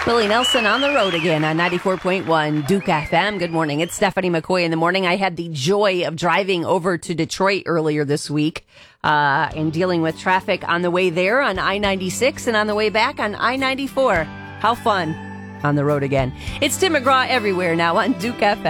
Willie Nelson on the road again on 94.1 Duke FM. Good morning. It's Stephanie McCoy in the morning. I had the joy of driving over to Detroit earlier this week and dealing with traffic on the way there on I-96 and on the way back on I-94. How fun on the road again. It's Tim McGraw everywhere now on Duke FM.